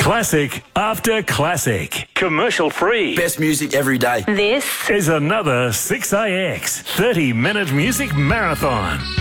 Classic after classic. Commercial free. Best music every day. This Is another 6AX 30-minute music marathon.